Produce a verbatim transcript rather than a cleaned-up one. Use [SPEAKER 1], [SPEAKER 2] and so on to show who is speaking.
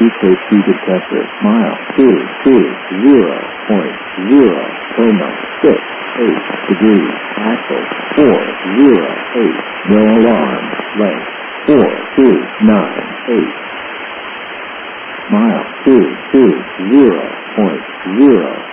[SPEAKER 1] T K C detector. Mile two two zero point zero. Coma six eight degrees. Axle four zero eight. No alarm. Length four two nine eight. Mile two two zero point zero.